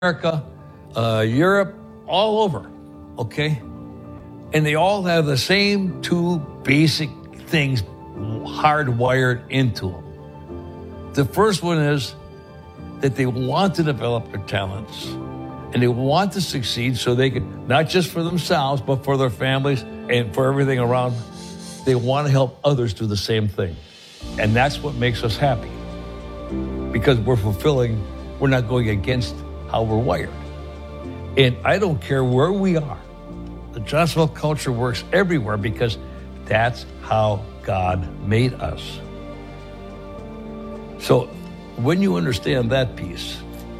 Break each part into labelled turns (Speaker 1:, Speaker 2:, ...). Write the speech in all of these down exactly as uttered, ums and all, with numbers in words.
Speaker 1: America, uh, Europe, all over, okay? And they all have the same two basic things hardwired into them. The first one is that they want to develop their talents and they want to succeed so they can, not just for themselves, but for their families and for everything around them. They want to help others do the same thing. And that's what makes us happy, because we're fulfilling, we're not going against how we're wired. And I don't care where we are. The Johnsonville culture works everywhere because that's how God made us. So when you understand that piece,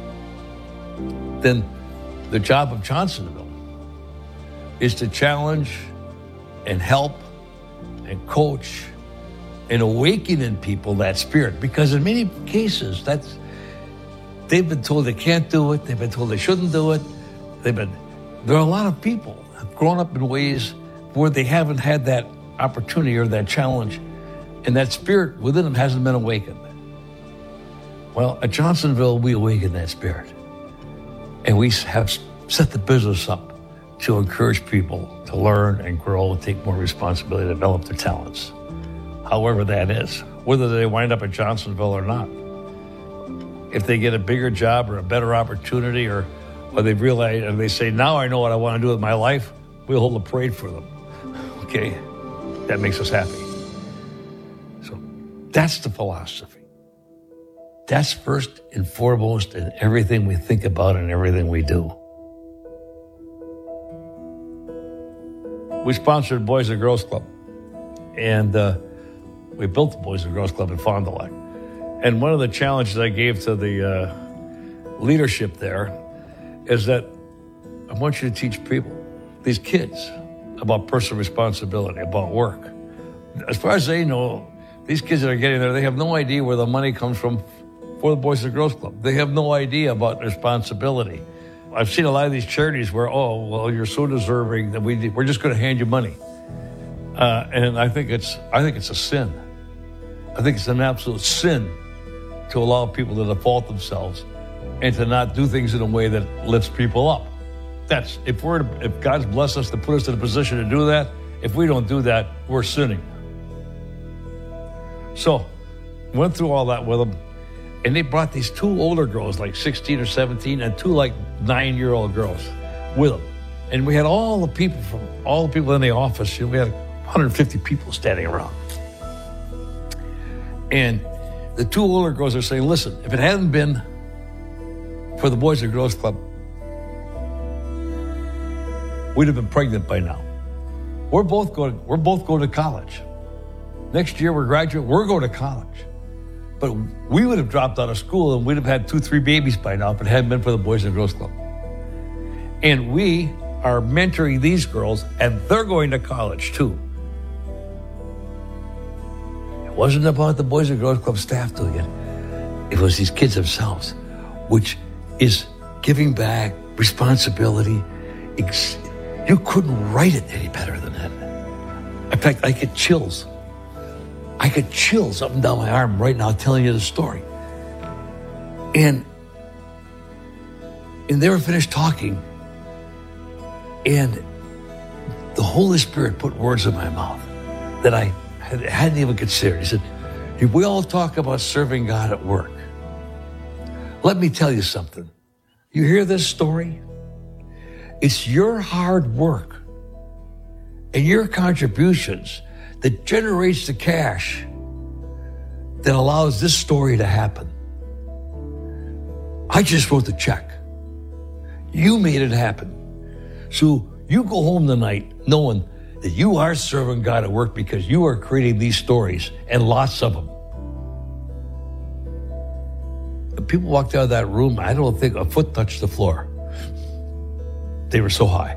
Speaker 1: then the job of Johnsonville is to challenge and help and coach and awaken in people that spirit. Because in many cases, that's they've been told they can't do it. They've been told they shouldn't do it. They've been, there are a lot of people who have grown up in ways where they haven't had that opportunity or that challenge, and that spirit within them hasn't been awakened. Well, at Johnsonville, we awaken that spirit, and we have set the business up to encourage people to learn and grow and take more responsibility to develop their talents, however that is, whether they wind up at Johnsonville or not. If they get a bigger job or a better opportunity, or, or they realize and they say, now I know what I want to do with my life, we'll hold a parade for them. Okay? That makes us happy. So that's the philosophy. That's first and foremost in everything we think about and everything we do. We sponsored Boys and Girls Club, and uh, we built the Boys and Girls Club in Fond du Lac. And one of the challenges I gave to the uh, leadership there is that I want you to teach people, these kids, about personal responsibility, about work. As far as they know, these kids that are getting there, they have no idea where the money comes from for the Boys and Girls Club. They have no idea about responsibility. I've seen a lot of these charities where, oh, well, you're so deserving that we, we're just going to hand you money. Uh, and I think it's I think it's a sin. I think it's an absolute sin to allow people to default themselves and to not do things in a way that lifts people up. That's if we're if God's blessed us to put us in a position to do that, if we don't do that, we're sinning. So, went through all that with them, and they brought these two older girls, like sixteen or seventeen, and two like nine-year-old girls with them. And we had all the people from all the people in the office. You know, we had one hundred fifty people standing around. And the two older girls are saying, listen, if it hadn't been for the Boys and Girls Club, we'd have been pregnant by now. We're both going, we're both going to college. Next year we're graduating, we're going to college. But we would have dropped out of school and we'd have had two, three babies by now if it hadn't been for the Boys and Girls Club. And we are mentoring these girls, and they're going to college too. It wasn't about the Boys and Girls Club staff doing it. It was these kids themselves, which is giving back, responsibility. You couldn't write it any better than that. In fact, I get chills. I get chills up and down my arm right now telling you the story. And, and they were finished talking, and the Holy Spirit put words in my mouth that I had, hadn't even considered. He said, if we all talk about serving God at work, let me tell you something. You hear this story? It's your hard work and your contributions that generates the cash that allows this story to happen. I just wrote the check. You made it happen. So you go home tonight knowing that you are serving God at work because you are creating these stories, and lots of them. The people walked out of that room, I don't think a foot touched the floor. They were so high.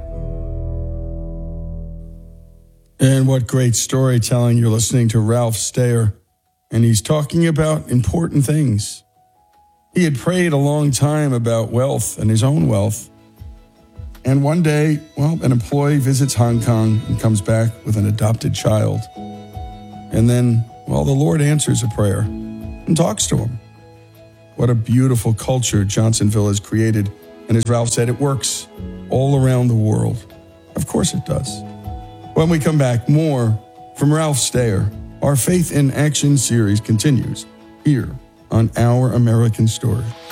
Speaker 2: And what great storytelling. You're listening to Ralph Steyer, and he's talking about important things. He had prayed a long time about wealth and his own wealth. And one day, well, an employee visits Hong Kong and comes back with an adopted child. And then, well, the Lord answers a prayer and talks to him. What a beautiful culture Johnsonville has created And as Ralph said, it works all around the world. Of course it does. When we come back, more from Ralph Steyer. Our Faith in Action series continues here on Our American Story.